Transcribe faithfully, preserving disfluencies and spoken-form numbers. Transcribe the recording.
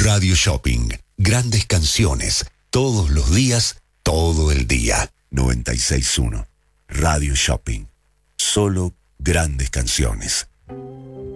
Radio Shopping. Grandes canciones. Todos los días, todo el día. noventa y seis punto uno. Radio Shopping. Solo grandes canciones.